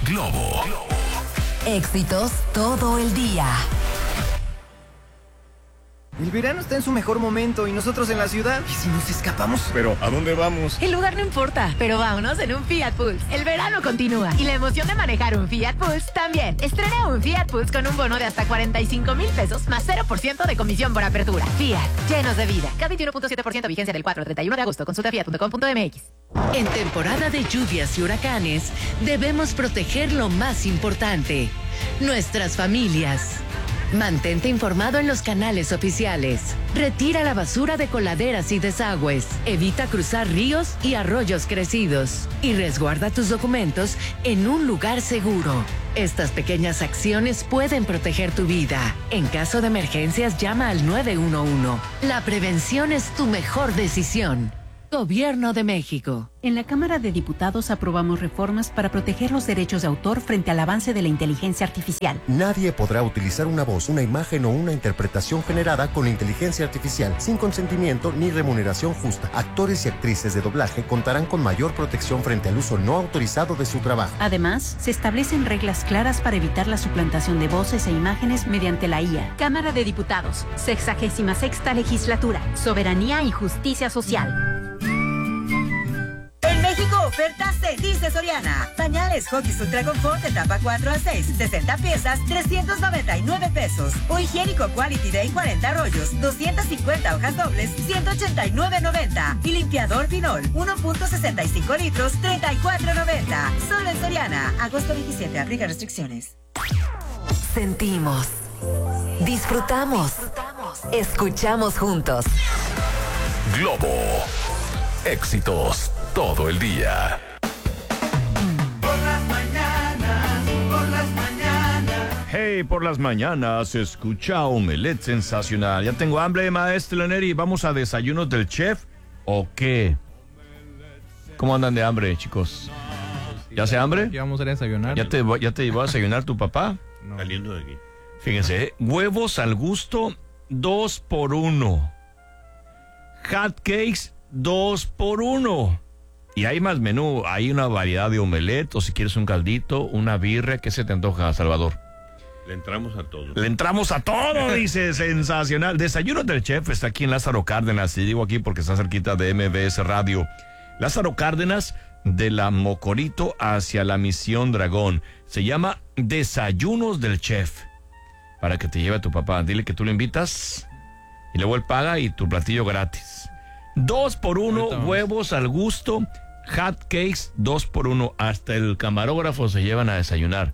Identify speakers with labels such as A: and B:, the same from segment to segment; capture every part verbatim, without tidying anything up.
A: Globo.
B: Éxitos todo el día.
C: El verano está en su mejor momento y nosotros en la ciudad. ¿Y si nos escapamos?
A: Pero, ¿a dónde vamos?
B: El lugar no importa, pero vámonos en un Fiat Pulse. El verano continúa y la emoción de manejar un Fiat Pulse también. Estrena un Fiat Pulse con un bono de hasta cuarenta y cinco mil pesos más cero por ciento de comisión por apertura. Fiat, llenos de vida. K veintiuno punto siete por ciento vigencia del cuatro al treinta y uno de agosto. Consulta fiat punto com punto mx.
D: En temporada de lluvias y huracanes, debemos proteger lo más importante, nuestras familias. Mantente informado en los canales oficiales. Retira la basura de coladeras y desagües. Evita cruzar ríos y arroyos crecidos. Y resguarda tus documentos en un lugar seguro. Estas pequeñas acciones pueden proteger tu vida. En caso de emergencias, llama al nueve uno uno. La prevención es tu mejor decisión. Gobierno de México.
E: En la Cámara de Diputados aprobamos reformas para proteger los derechos de autor frente al avance de la inteligencia artificial.
F: Nadie podrá utilizar una voz, una imagen o una interpretación generada con inteligencia artificial sin consentimiento ni remuneración justa. Actores y actrices de doblaje contarán con mayor protección frente al uso no autorizado de su trabajo.
E: Además, se establecen reglas claras para evitar la suplantación de voces e imágenes mediante la I A. Cámara de Diputados, sexagésima sexta legislatura, soberanía y justicia social.
G: En México, ofertas se dice Soriana. Pañales Huggies Ultra Confort etapa cuatro a seis, sesenta piezas, trescientos noventa y nueve pesos. O higiénico Quality Day cuarenta rollos, doscientas cincuenta hojas dobles, ciento ochenta y nueve noventa. Y limpiador Pinol, uno punto sesenta y cinco litros, treinta y cuatro noventa. Solo en Soriana. Agosto veintisiete, aplica restricciones.
B: Sentimos, disfrutamos, escuchamos juntos.
A: Globo. Éxitos todo el día.
H: Por las mañanas, por las mañanas.
I: Hey, por las mañanas se escucha Omelette sensacional. Ya tengo hambre, maestro Neri. ¿Vamos a desayunos del chef o qué? ¿Cómo andan de hambre, chicos? ¿Ya se hambre?
J: Ya vamos a ir a desayunar.
I: ¿Ya te, ya te llevó a desayunar tu papá?
J: No.
K: Saliendo de aquí.
I: Fíjense, ¿eh? Huevos al gusto, dos por uno. Hot cakes, dos por uno. Y hay más menú, hay una variedad de omelette, o si quieres un caldito, una birria. ¿Qué se te antoja, Salvador?
K: Le entramos a todo.
I: Le entramos a todo, dice, sensacional. Desayuno del Chef está aquí en Lázaro Cárdenas, y digo aquí porque está cerquita de M B S Radio. Lázaro Cárdenas, de la Mocorito hacia la Misión Dragón. Se llama Desayunos del Chef. Para que te lleve a tu papá. Dile que tú lo invitas y luego él paga y tu platillo gratis. Dos por uno, huevos al gusto, hot cakes, dos por uno. Hasta el camarógrafo se llevan a desayunar.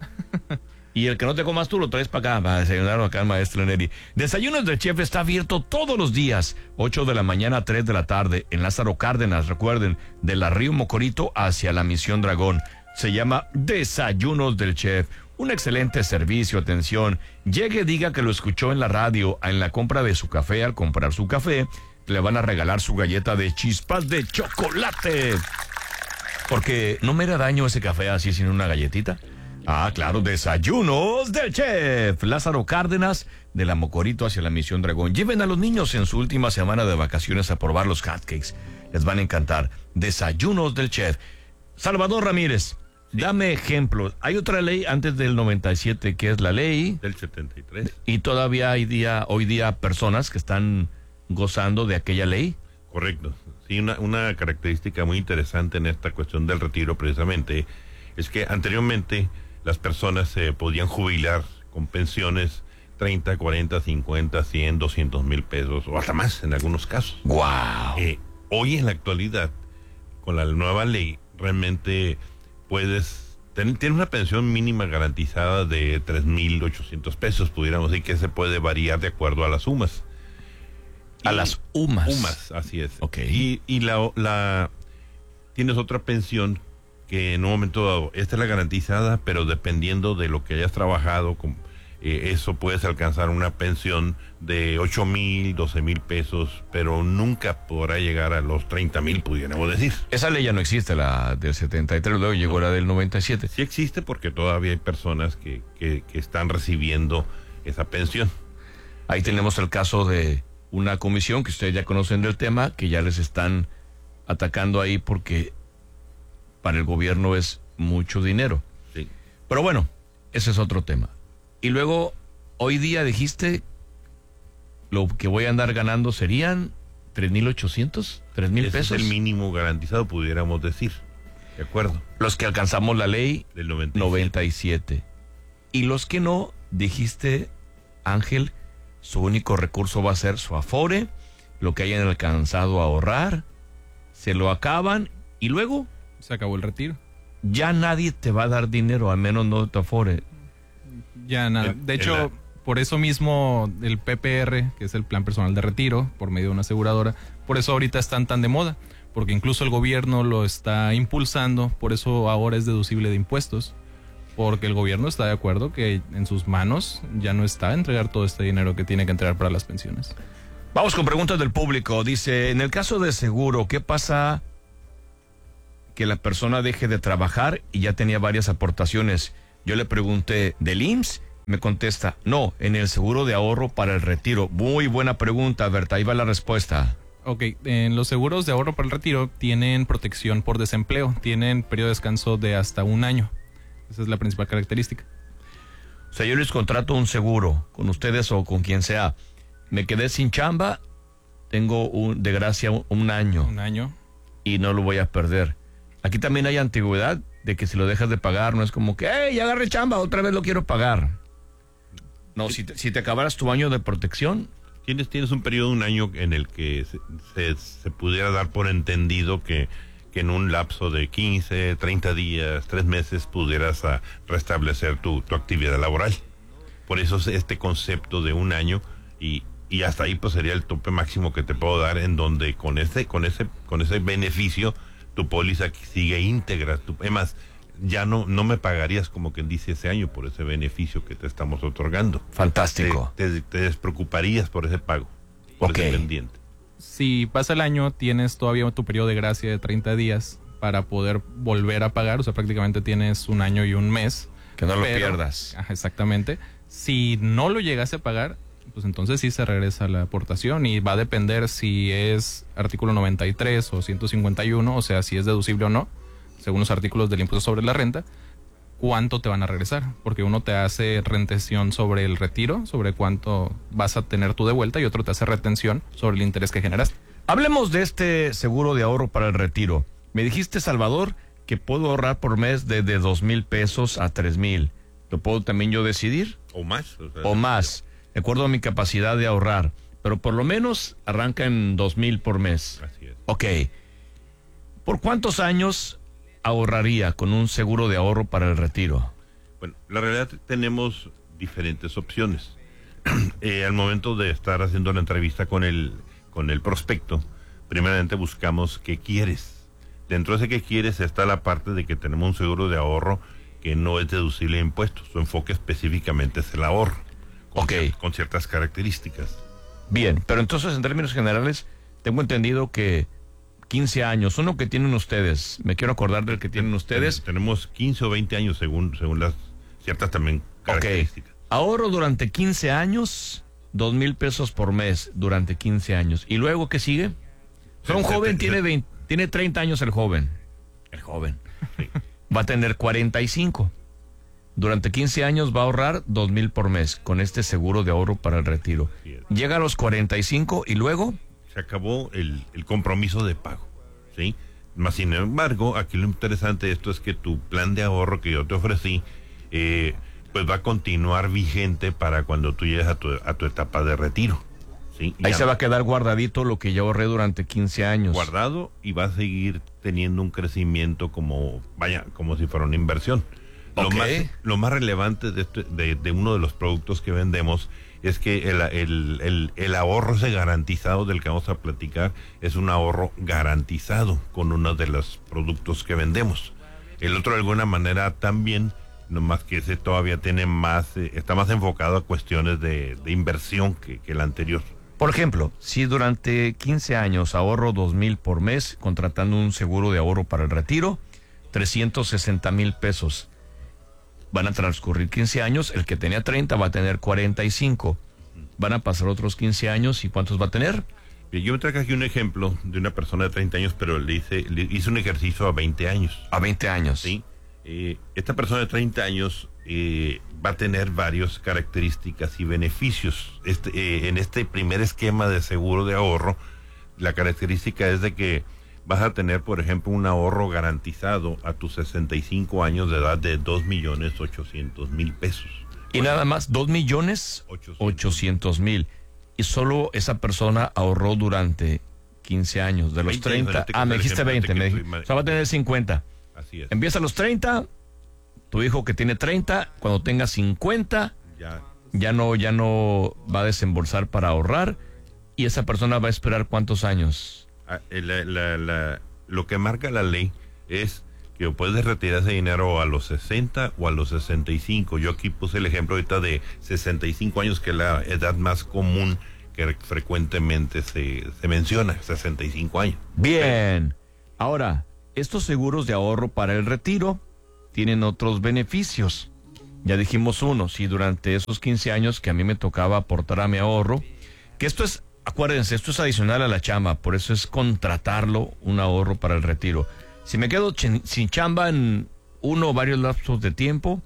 I: Y el que no te comas tú lo traes para acá, para desayunar acá, el maestro Neri. Desayunos del Chef está abierto todos los días, ocho de la mañana a tres de la tarde, en Lázaro Cárdenas, recuerden, de la Río Mocorito hacia la Misión Dragón. Se llama Desayunos del Chef. Un excelente servicio, atención. Llegue, diga que lo escuchó en la radio, en la compra de su café. Al comprar su café, le van a regalar su galleta de chispas de chocolate. Porque no me da daño ese café así sin una galletita. Ah, claro, Desayunos del Chef. Lázaro Cárdenas, de la Mocorito hacia la Misión Dragón. Lleven a los niños en su última semana de vacaciones a probar los hotcakes. Les van a encantar. Desayunos del Chef. Salvador Ramírez, sí. Dame ejemplos. Hay otra ley antes del noventa y siete, que es la ley
K: del setenta y tres.
I: Y todavía hay día, hoy día personas que están gozando de aquella ley.
K: Correcto. Sí, una, una característica muy interesante en esta cuestión del retiro precisamente es que anteriormente las personas se eh, podían jubilar con pensiones treinta, cuarenta, cincuenta, cien, doscientos mil pesos o hasta más en algunos casos.
I: ¡Wow!
K: Eh, hoy en la actualidad, con la nueva ley, realmente puedes ten, tienes una pensión mínima garantizada de tres mil ochocientos pesos, pudiéramos decir, que se puede variar de acuerdo a las sumas.
I: A y, las UMAS.
K: UMAS, así es.
I: Okay.
K: Y, y la, la tienes otra pensión que en un momento dado, esta es la garantizada, pero dependiendo de lo que hayas trabajado, con, eh, eso puedes alcanzar una pensión de ocho mil, doce mil pesos, pero nunca podrá llegar a los treinta mil, pudiéramos decir.
I: Esa ley ya no existe, la del setenta y tres, luego llegó la del noventa y siete.
K: Sí existe porque todavía hay personas que, que, que están recibiendo esa pensión.
I: Ahí tenemos el caso de una comisión que ustedes ya conocen del tema, que ya les están atacando ahí porque para el gobierno es mucho dinero.
K: Sí.
I: Pero bueno, ese es otro tema. Y luego, hoy día dijiste, lo que voy a andar ganando serían tres mil ochocientos, tres mil pesos.
K: Es el mínimo garantizado, pudiéramos decir. De acuerdo.
I: Los que alcanzamos la ley
K: del noventa y siete.
I: noventa y siete. Y los que no, dijiste, Ángel, su único recurso va a ser su Afore, lo que hayan alcanzado a ahorrar, se lo acaban y luego
J: se acabó el retiro.
I: Ya nadie te va a dar dinero, al menos no tu Afore.
J: Ya nada. De hecho, por eso mismo el P P R, que es el Plan Personal de Retiro, por medio de una aseguradora, por eso ahorita están tan de moda, porque incluso el gobierno lo está impulsando, por eso ahora es deducible de impuestos, porque el gobierno está de acuerdo que en sus manos ya no está entregar todo este dinero que tiene que entregar para las pensiones.
I: Vamos con preguntas del público. Dice, en el caso de seguro, ¿qué pasa que la persona deje de trabajar y ya tenía varias aportaciones? Yo le pregunté, ¿del I M S S? Me contesta, no, en el seguro de ahorro para el retiro. Muy buena pregunta, Berta, ahí va la respuesta.
J: Ok, en los seguros de ahorro para el retiro tienen protección por desempleo, tienen periodo de descanso de hasta un año. Esa es la principal característica.
I: O sea, yo les contrato un seguro con ustedes o con quien sea. Me quedé sin chamba, tengo un, de gracia un, un año.
J: Un año.
I: Y no lo voy a perder. Aquí también hay antigüedad de que si lo dejas de pagar no es como que, hey, ya agarré chamba, otra vez lo quiero pagar. No, si te, si te acabaras tu año de protección.
K: Tienes, tienes un periodo de un año en el que se, se, se pudiera dar por entendido que, que en un lapso de quince, treinta días, tres meses pudieras a restablecer tu, tu actividad laboral. Por eso es este concepto de un año y, y hasta ahí pues sería el tope máximo que te puedo dar, en donde con ese, con ese, con ese beneficio tu póliza sigue íntegra. Tu, además, ya no, no me pagarías como quien dice ese año por ese beneficio que te estamos otorgando.
I: Fantástico.
K: Te, te, te despreocuparías por ese pago, por
I: okay.
K: ese pendiente.
J: Si pasa el año, tienes todavía tu periodo de gracia de treinta días para poder volver a pagar, o sea, prácticamente tienes un año y un mes.
I: Que no lo
J: pero,
I: pierdas.
J: Ajá, exactamente. Si no lo llegase a pagar, pues entonces sí se regresa la aportación y va a depender si es artículo noventa y tres o ciento cincuenta y uno, o sea, si es deducible o no, según los artículos del impuesto sobre la renta, cuánto te van a regresar, porque uno te hace retención sobre el retiro, sobre cuánto vas a tener tú de vuelta, y otro te hace retención sobre el interés que generaste.
I: Hablemos de este seguro de ahorro para el retiro. Me dijiste, Salvador, que puedo ahorrar por mes desde dos mil pesos a tres mil. ¿Lo puedo también yo decidir?
K: O más. O, sea,
I: o más, de acuerdo a mi capacidad de ahorrar. Pero por lo menos arranca en dos mil por mes.
K: Así es.
I: Ok. ¿Por cuántos años ahorraría con un seguro de ahorro para el retiro?
K: Bueno, la realidad tenemos diferentes opciones. eh, al momento de estar haciendo la entrevista con el, con el prospecto, primeramente buscamos qué quieres. Dentro de ese qué quieres está la parte de que tenemos un seguro de ahorro que no es deducible de impuestos. Su enfoque específicamente es el ahorro. Con,
I: ok.
K: cier- con ciertas características.
I: Bien, pero entonces en términos generales, tengo entendido que quince años, uno que tienen ustedes, me quiero acordar del que tienen ustedes.
K: Tenemos quince o veinte años según, según las ciertas también características.
I: Okay. Ahorro durante quince años, dos mil pesos por mes durante quince años. ¿Y luego qué sigue? O un joven tiene veinte, tiene treinta años el joven. El joven.
K: Sí.
I: Va a tener cuarenta y cinco. Durante quince años va a ahorrar dos mil por mes con este seguro de ahorro para el retiro. Llega a los cuarenta y cinco y luego
K: se acabó el, el compromiso de pago, ¿sí? Más sin embargo, aquí lo interesante de esto es que tu plan de ahorro que yo te ofrecí, eh, pues va a continuar vigente para cuando tú llegues a tu, a tu etapa de retiro, ¿sí?
I: Ahí
K: ya
I: se va a quedar guardadito lo que yo ahorré durante quince años.
K: Guardado, y va a seguir teniendo un crecimiento como, vaya, como si fuera una inversión. Lo,
I: okay.
K: más, lo más relevante de, esto, de, de uno de los productos que vendemos es que el, el, el, el ahorro ese garantizado del que vamos a platicar es un ahorro garantizado con uno de los productos que vendemos. El otro de alguna manera también, nomás que ese todavía tiene más, eh, está más enfocado a cuestiones de, de inversión que, que el anterior.
I: Por ejemplo, si durante quince años ahorro dos mil por mes contratando un seguro de ahorro para el retiro, trescientos sesenta mil pesos. Van a transcurrir quince años, el que tenía treinta va a tener cuarenta y cinco. Van a pasar otros quince años, ¿y cuántos va a tener?
K: Yo me traje aquí un ejemplo de una persona de treinta años, pero le hice, le hice un ejercicio a veinte años.
I: A veinte años.
K: Sí. Eh, esta persona de treinta años eh, va a tener varias características y beneficios. Este, eh, en este primer esquema de seguro de ahorro, la característica es de que vas a tener, por ejemplo, un ahorro garantizado a tus sesenta y cinco años de edad de dos millones ochocientos mil pesos.
I: Y nada más, dos millones ochocientos mil. Y solo esa persona ahorró durante quince años, de los treinta. Ah, me dijiste veinte, me dijiste. O sea, va a tener cincuenta.
K: Así es.
I: Empieza a los treinta, tu hijo que tiene treinta, cuando tenga cincuenta,
K: Ya.
I: ya no, ya no va a desembolsar para ahorrar. Y esa persona va a esperar ¿cuántos años?
K: Ah, eh, la- la- la- lo que marca la ley es que puedes retirar ese dinero a los sesenta o a los sesenta y cinco. Yo aquí puse el ejemplo ahorita de sesenta y cinco años, que es la edad más común que frecuentemente se, se menciona, sesenta y cinco años.
I: Bien. Ahora, estos seguros de ahorro para el retiro tienen otros beneficios. Ya dijimos uno, si durante esos quince años que a mí me tocaba aportar a mi ahorro, que esto es, acuérdense, esto es adicional a la chamba, por eso es contratarlo, un ahorro para el retiro. Si me quedo ch- sin chamba en uno o varios lapsos de tiempo,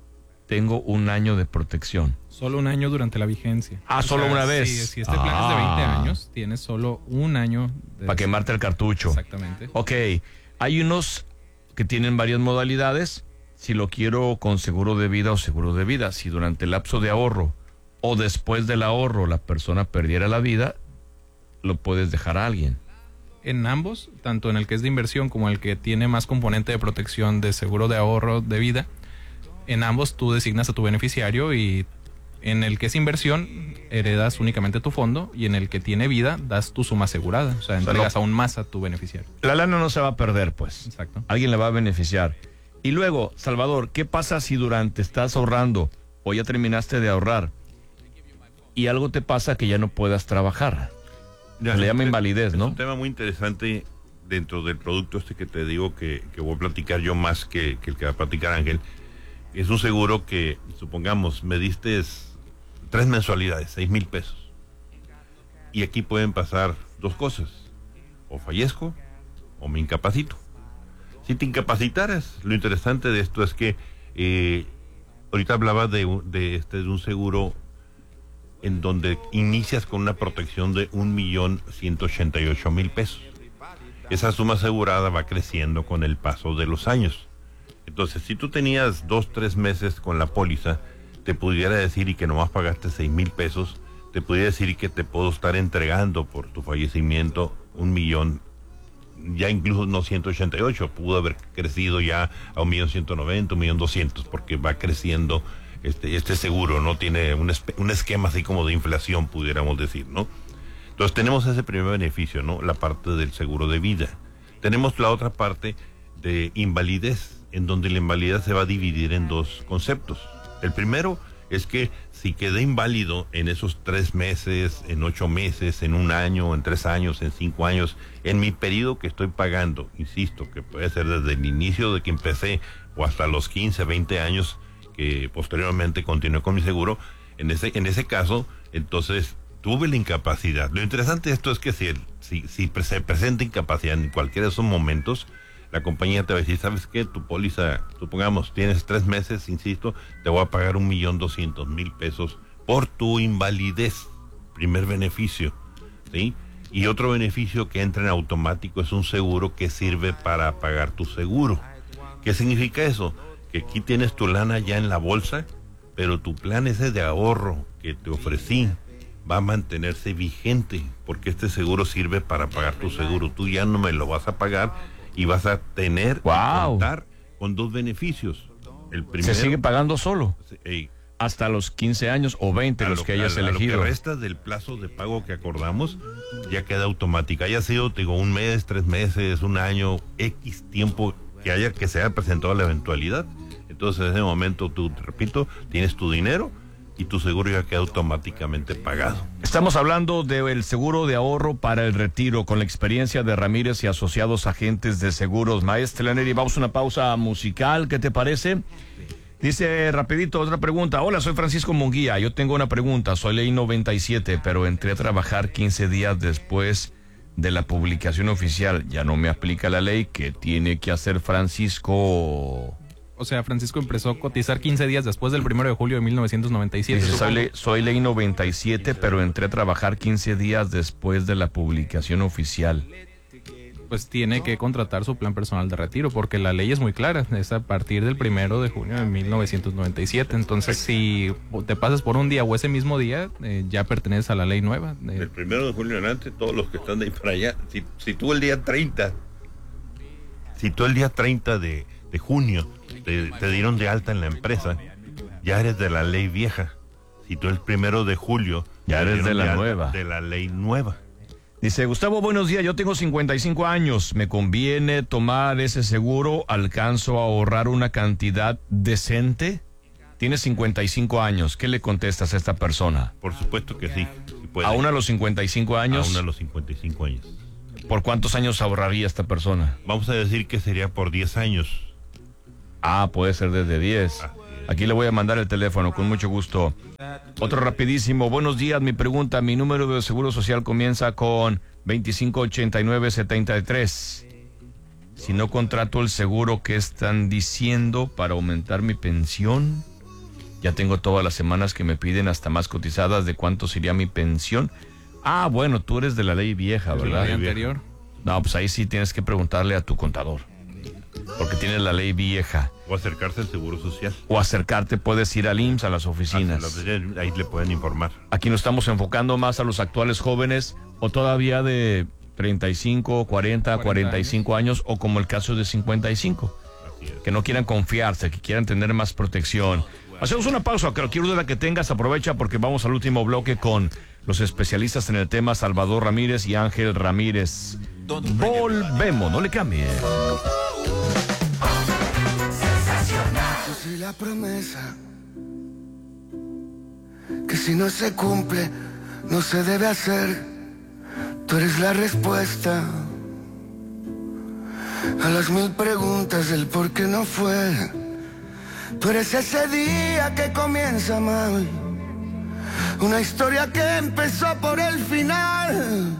I: tengo un año de protección.
J: Solo un año durante la vigencia.
I: Ah,
J: O
I: solo
J: sea,
I: una vez.
J: Si, si este plan es de veinte
I: Ah.
J: años, tienes solo un año. de-
I: Para quemarte el cartucho.
J: Exactamente.
I: Ok, hay unos que tienen varias modalidades. Si lo quiero con seguro de vida o seguro de vida, si durante el lapso de ahorro o después del ahorro la persona perdiera la vida, lo puedes dejar a alguien.
J: En ambos, tanto en el que es de inversión como el que tiene más componente de protección de seguro de ahorro de vida, en ambos tú designas a tu beneficiario y en el que es inversión heredas únicamente tu fondo y en el que tiene vida das tu suma asegurada. O sea, entregas
I: no-
J: aún más a tu beneficiario.
I: La lana no se va a perder, pues.
J: Exacto.
I: Alguien le va a beneficiar. Y luego, Salvador, ¿qué pasa si durante estás ahorrando o ya terminaste de ahorrar y algo te pasa que ya no puedas trabajar?
K: Ya,
I: Le llama
K: es-
I: invalidez,
K: es
I: ¿no?
K: un tema muy interesante dentro del producto este que te digo que, que voy a platicar yo más que, que el que va a platicar Ángel. Es un seguro que, supongamos, me diste tres mensualidades, seis mil pesos. Y aquí pueden pasar dos cosas. O fallezco o me incapacito. Si te incapacitaras, lo interesante de esto es que eh, ahorita hablaba de, un- de, este, de un seguro en donde inicias con una protección de un millón ciento ochenta y ocho mil pesos. Esa suma asegurada va creciendo con el paso de los años. Entonces, si tú tenías dos, tres meses con la póliza, te pudiera decir y que nomás pagaste seis mil pesos, te pudiera decir que te puedo estar entregando por tu fallecimiento un millón, ya incluso no ciento ochenta y ocho, pudo haber crecido ya a un millón ciento noventa, un millón doscientos, porque va creciendo este, este seguro, ¿no? Tiene un, espe- un esquema así como de inflación, pudiéramos decir, ¿no? Entonces tenemos ese primer beneficio, ¿no? La parte del seguro de vida. Tenemos la otra parte de invalidez, en donde la invalidez se va a dividir en dos conceptos. El primero es que si quedé inválido en esos tres meses, en ocho meses, en un año, en tres años, en cinco años, en mi periodo que estoy pagando, insisto, que puede ser desde el inicio de que empecé o hasta los quince, veinte años que posteriormente continué con mi seguro, en ese, en ese caso, entonces tuve la incapacidad. Lo interesante de esto es que si, el- si, si pre- se presenta incapacidad en cualquiera de esos momentos, la compañía te va a decir, ¿sabes qué? Tu póliza, supongamos, tienes tres meses, insisto, te voy a pagar un millón doscientos mil pesos por tu invalidez. Primer beneficio, ¿sí? Y otro beneficio que entra en automático es un seguro que sirve para pagar tu seguro. ¿Qué significa eso? Que aquí tienes tu lana ya en la bolsa, pero tu plan ese de ahorro que te ofrecí va a mantenerse vigente, porque este seguro sirve para pagar tu seguro. Tú ya no me lo vas a pagar y vas a tener
I: Wow.
K: que contar con dos beneficios. El primero,
I: Se sigue pagando solo.
K: Ey,
I: Hasta los quince años o veinte,
K: a
I: los
K: lo-
I: que hayas
K: a- a
I: elegido.
K: Lo que resta del plazo de pago que acordamos ya queda automática. Haya sido, te digo, un mes, tres meses, un año, X tiempo que haya que se haya presentado la eventualidad. Entonces, en ese momento, tú, te repito, tienes tu dinero y tu seguro ya queda automáticamente pagado.
I: Estamos hablando del seguro de ahorro para el retiro con la experiencia de Ramírez y asociados agentes de seguros. Maestra Neri, vamos a una pausa musical, ¿qué te parece? Dice rapidito otra pregunta. Hola, soy Francisco Munguía. Yo tengo una pregunta. Soy ley noventa y siete, pero entré a trabajar quince días después de la publicación oficial. Ya no me aplica la ley. ¿Qué tiene que hacer Francisco?
J: O sea, Francisco empezó a cotizar quince días después del primero de julio de mil novecientos noventa y siete.
I: Dice, soy, ley, soy ley noventa y siete, pero entré a trabajar quince días después de la publicación oficial.
J: Pues tiene que contratar su plan personal de retiro, porque la ley es muy clara, es a partir del primero de junio de mil novecientos noventa y siete. Entonces, si te pasas por un día o ese mismo día, eh, ya perteneces a la ley nueva. Eh,
K: El primero de julio en adelante, todos los que están de ahí para allá, si, si tú el día treinta, si tú el día treinta de, de junio te, te dieron de alta en la empresa, ya eres de la ley vieja. Si tú el primero de julio,
I: ya eres de la nueva.
K: De la ley nueva.
I: Dice, Gustavo, buenos días, yo tengo cincuenta y cinco años, ¿me conviene tomar ese seguro? ¿Alcanzo a ahorrar una cantidad decente? Tiene cincuenta y cinco años, ¿qué le contestas a esta persona?
K: Por supuesto que sí. sí puede.
I: ¿Aún a los cincuenta y cinco años?
K: Aún a los cincuenta y cinco años.
I: ¿Por cuántos años ahorraría esta persona?
K: Vamos a decir que sería por diez años.
I: Ah, puede ser desde diez. Ah. Aquí le voy a mandar el teléfono, con mucho gusto. Otro rapidísimo. Buenos días, mi pregunta. Mi número de seguro social comienza con veinticinco ochenta y nueve setenta y tres. Si no contrato el seguro, ¿qué están diciendo para aumentar mi pensión? Ya tengo todas las semanas que me piden hasta más cotizadas de cuánto sería mi pensión. Ah, bueno, tú eres de la ley vieja, ¿verdad?
J: La ley anterior.
I: No, pues ahí sí tienes que preguntarle a tu contador. Porque tiene la ley vieja.
K: O acercarse al Seguro Social.
I: O acercarte, puedes ir al I M S S, a las oficinas.
K: Ah, ahí le pueden informar.
I: Aquí nos estamos enfocando más a los actuales jóvenes, o todavía de treinta y cinco, cuarenta, cuarenta y cinco años, o como el caso de cincuenta y cinco. Que no quieran confiarse, que quieran tener más protección. Hacemos una pausa, cualquier duda que tengas, aprovecha porque vamos al último bloque con los especialistas en el tema, Salvador Ramírez y Ángel Ramírez. Volvemos, no le cambie.
L: Yo soy la promesa que si no se cumple, no se debe hacer. Tú eres la respuesta a las mil preguntas del por qué no fue. Tú eres ese día que comienza mal, una historia que empezó por el final.